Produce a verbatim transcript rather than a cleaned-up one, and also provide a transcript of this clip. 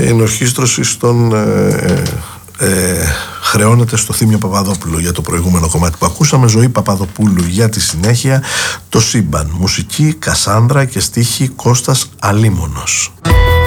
η ενορχήστρωση στον ε, ε, χρεώνεται στο Θήμιο Παπαδόπουλο για το προηγούμενο κομμάτι που ακούσαμε. Ζωή Παπαδοπούλου για τη συνέχεια. Το σύμπαν. Μουσική Κασάνδρα και στίχη Κώστας Αλίμονος.